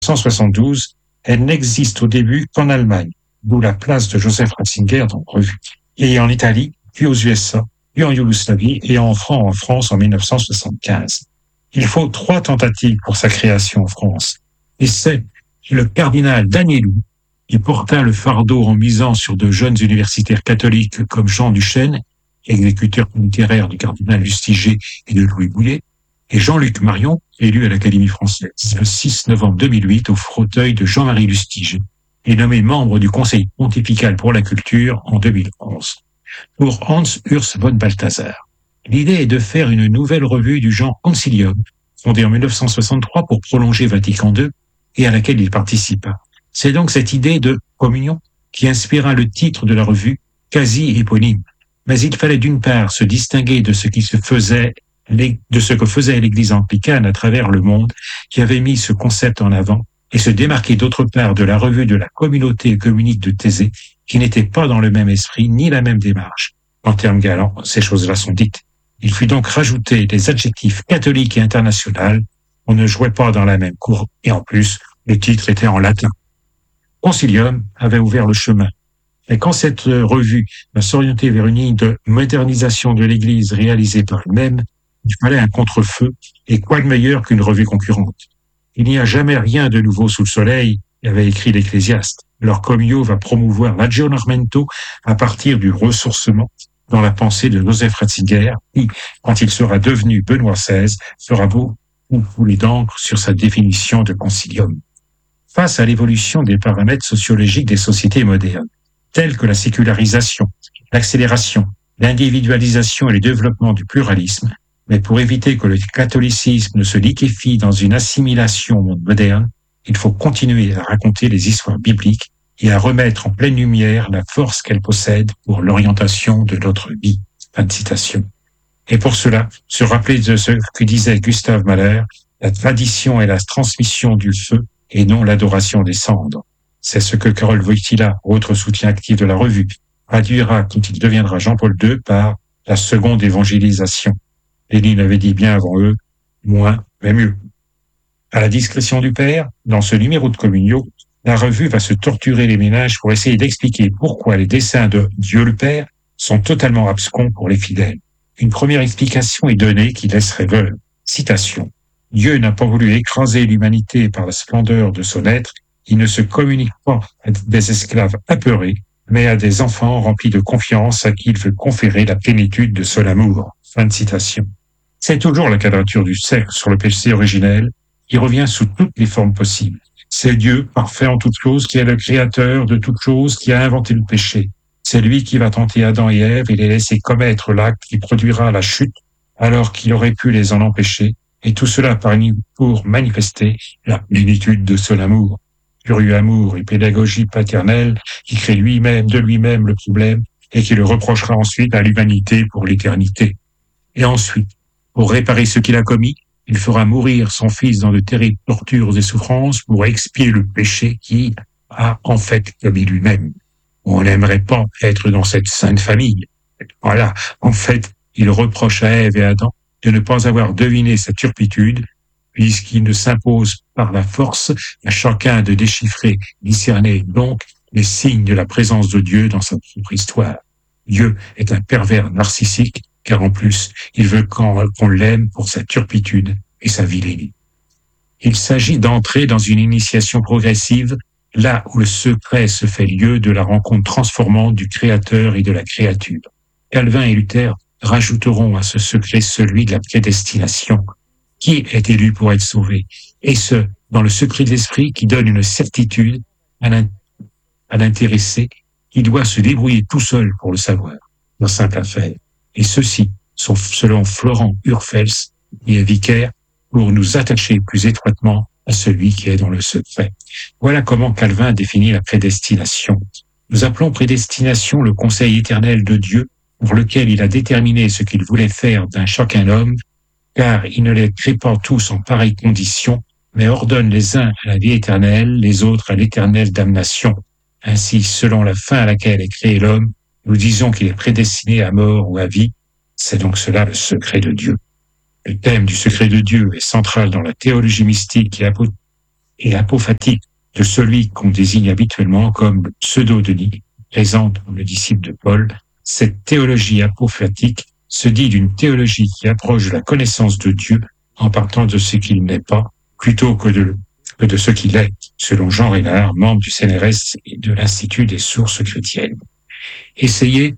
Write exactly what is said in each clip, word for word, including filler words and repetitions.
cent soixante-douze, elle n'existe au début qu'en Allemagne, d'où la place de Joseph Ratzinger dans la revue, et en Italie, puis aux U S A, puis en Yougoslavie et en France en mille neuf cent soixante-quinze. Il faut trois tentatives pour sa création en France. Et c'est le cardinal Danielou qui porta le fardeau en misant sur de jeunes universitaires catholiques comme Jean Duchesne, exécuteur littéraire du cardinal Lustiger et de Louis Bouillet, et Jean-Luc Marion, élu à l'Académie française le six novembre deux mille huit au fauteuil de Jean-Marie Lustiger, et nommé membre du Conseil pontifical pour la culture en deux mille onze. Pour Hans Urs von Balthasar, l'idée est de faire une nouvelle revue du genre Concilium, fondée en mille neuf cent soixante-trois pour prolonger Vatican deux, et à laquelle il participa. C'est donc cette idée de communion qui inspira le titre de la revue, quasi éponyme. Mais il fallait d'une part se distinguer de ce qui se faisait, de ce que faisait l'Église anglicane à travers le monde, qui avait mis ce concept en avant, et se démarquer d'autre part de la revue de la communauté œcuménique de Thésée, qui n'était pas dans le même esprit ni la même démarche. En termes galants, ces choses-là sont dites. Il fut donc rajouté des adjectifs catholiques et international. On ne jouait pas dans la même cour, et en plus, le titre était en latin. Concilium avait ouvert le chemin. Et quand cette revue va s'orienter vers une ligne de modernisation de l'Église réalisée par elle-même, il fallait un contre-feu, et quoi de meilleur qu'une revue concurrente. Il n'y a jamais rien de nouveau sous le soleil, avait écrit l'Ecclésiaste. Leur comio va promouvoir l'aggiornamento à partir du ressourcement dans la pensée de Joseph Ratzinger, qui, quand il sera devenu Benoît seize, fera beau ou couler d'encre sur sa définition de concilium. Face à l'évolution des paramètres sociologiques des sociétés modernes, tels que la sécularisation, l'accélération, l'individualisation et le développement du pluralisme, mais pour éviter que le catholicisme ne se liquéfie dans une assimilation au monde moderne, il faut continuer à raconter les histoires bibliques et à remettre en pleine lumière la force qu'elles possèdent pour l'orientation de notre vie. Fin de citation. Et pour cela, se rappeler de ce que disait Gustave Mahler, la tradition est la transmission du feu et non l'adoration des cendres. C'est ce que Karol Wojtyla, autre soutien actif de la revue, traduira quand il deviendra Jean-Paul deux par la seconde évangélisation. Lénine avait dit bien avant eux, moins mais mieux. À la discrétion du père, dans ce numéro de Communio, la revue va se torturer les méninges pour essayer d'expliquer pourquoi les desseins de Dieu le Père sont totalement abscons pour les fidèles. Une première explication est donnée qui laisse rêveur. Citation. Dieu n'a pas voulu écraser l'humanité par la splendeur de son être. Il ne se communique pas à des esclaves apeurés, mais à des enfants remplis de confiance à qui il veut conférer la plénitude de son amour. Fin de citation. C'est toujours la quadrature du cercle sur le péché originel qui revient sous toutes les formes possibles. C'est Dieu, parfait en toutes choses, qui est le créateur de toutes choses, qui a inventé le péché. C'est lui qui va tenter Adam et Ève et les laisser commettre l'acte qui produira la chute, alors qu'il aurait pu les en empêcher, et tout cela pour manifester la plénitude de son amour. Furieux amour et pédagogie paternelle qui crée lui-même de lui-même le problème et qui le reprochera ensuite à l'humanité pour l'éternité. Et ensuite, pour réparer ce qu'il a commis, il fera mourir son fils dans de terribles tortures et souffrances pour expier le péché qu'il a en fait commis lui-même. On n'aimerait pas être dans cette sainte famille. Voilà, en fait, il reproche à Ève et à Adam de ne pas avoir deviné sa turpitude, puisqu'il ne s'impose par la force à chacun de déchiffrer, discerner donc les signes de la présence de Dieu dans sa propre histoire. Dieu est un pervers narcissique, car en plus, il veut qu'on, qu'on l'aime pour sa turpitude et sa vilainie. Il s'agit d'entrer dans une initiation progressive, là où le secret se fait lieu de la rencontre transformante du Créateur et de la créature. Calvin et Luther rajouteront à ce secret celui de la prédestination. Qui est élu pour être sauvé? Et ce, dans le secret de l'esprit qui donne une certitude à l'intéressé qui doit se débrouiller tout seul pour le savoir, dans simple affaire. Et ceux-ci sont selon Florent Urfels, qui est vicaire, pour nous attacher plus étroitement à celui qui est dans le secret. Voilà comment Calvin définit la prédestination. Nous appelons prédestination le conseil éternel de Dieu pour lequel il a déterminé ce qu'il voulait faire d'un chacun homme, car il ne les crée pas tous en pareille condition, mais ordonne les uns à la vie éternelle, les autres à l'éternelle damnation. Ainsi, selon la fin à laquelle est créé l'homme, nous disons qu'il est prédestiné à mort ou à vie. C'est donc cela le secret de Dieu. Le thème du secret de Dieu est central dans la théologie mystique et apophatique de celui qu'on désigne habituellement comme le pseudo-Denis, présente comme le disciple de Paul, cette théologie apophatique se dit d'une théologie qui approche de la connaissance de Dieu en partant de ce qu'il n'est pas, plutôt que de, que de ce qu'il est, selon Jean Reynard, membre du C N R S et de l'Institut des sources chrétiennes. Essayez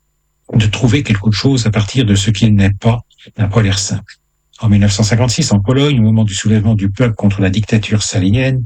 de trouver quelque chose à partir de ce qu'il n'est pas n'a pas l'air simple. En mille neuf cent cinquante-six, en Pologne, au moment du soulèvement du peuple contre la dictature salinienne,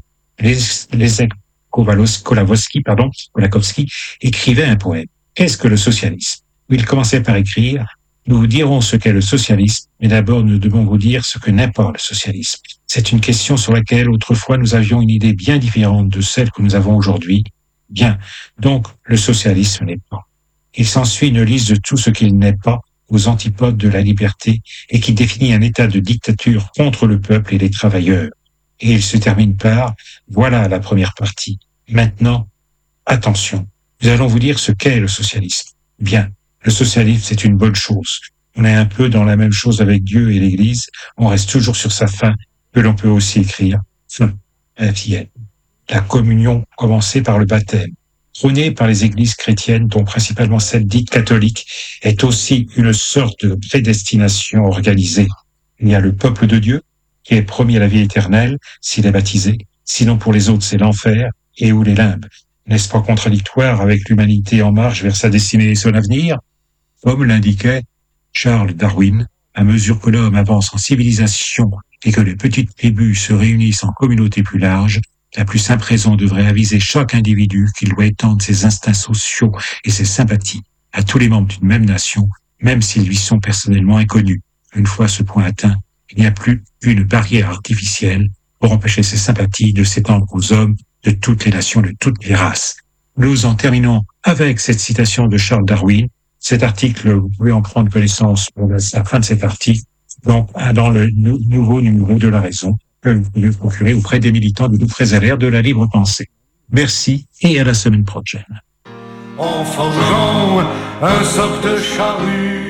Leszek Kolakowski, pardon, Kolakowski écrivait un poème. Qu'est-ce que le socialisme? Il commençait par écrire: nous vous dirons ce qu'est le socialisme, mais d'abord nous devons vous dire ce que n'est pas le socialisme. C'est une question sur laquelle autrefois nous avions une idée bien différente de celle que nous avons aujourd'hui. Bien, donc le socialisme n'est pas. Il s'ensuit une liste de tout ce qu'il n'est pas, aux antipodes de la liberté, et qui définit un état de dictature contre le peuple et les travailleurs. Et il se termine par: voilà la première partie. Maintenant, attention, nous allons vous dire ce qu'est le socialisme. Bien, le socialisme, c'est une bonne chose. On est un peu dans la même chose avec Dieu et l'Église. On reste toujours sur sa fin, que l'on peut aussi écrire fin, F-I-N. La communion commencée par le baptême, prônée par les églises chrétiennes, dont principalement celle dite catholique, est aussi une sorte de prédestination organisée. Il y a le peuple de Dieu, qui est promis à la vie éternelle s'il est baptisé, sinon pour les autres c'est l'enfer et ou les limbes. N'est-ce pas contradictoire avec l'humanité en marche vers sa destinée et son avenir? Comme l'indiquait Charles Darwin, à mesure que l'homme avance en civilisation et que les petites tribus se réunissent en communautés plus larges, la plus simple raison devrait aviser chaque individu qu'il doit étendre ses instincts sociaux et ses sympathies à tous les membres d'une même nation, même s'ils lui sont personnellement inconnus. Une fois ce point atteint, il n'y a plus qu'une barrière artificielle pour empêcher ces sympathies de s'étendre aux hommes de toutes les nations, de toutes les races. Nous en terminons avec cette citation de Charles Darwin. Cet article, vous pouvez en prendre connaissance pour la fin de cet article, donc dans le nouveau numéro de La Raison, que vous pouvez procurer auprès des militants du groupe Frères et Sœurs de la libre pensée. Merci et à la semaine prochaine. En forgeant un soc de charrue.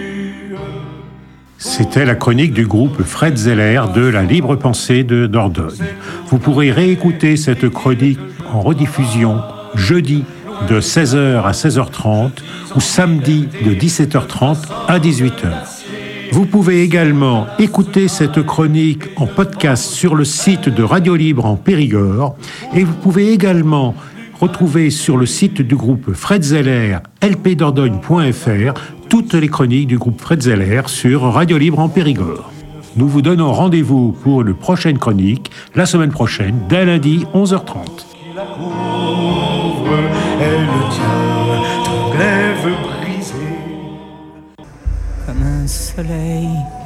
C'était la chronique du groupe Fred Zeller de la libre pensée de Dordogne. Vous pourrez réécouter cette chronique en rediffusion jeudi de seize heures à seize heures trente ou samedi de dix-sept heures trente à dix-huit heures. Vous pouvez également écouter cette chronique en podcast sur le site de Radio Libre en Périgord et vous pouvez également retrouver sur le site du groupe Fred Zeller, l p dordogne point f r, toutes les chroniques du groupe Fred Zeller sur Radio Libre en Périgord. Nous vous donnons rendez-vous pour une prochaine chronique la semaine prochaine, dès lundi onze heures trente. Qui la couvre, elle tient ton glaive brisé. Comme un soleil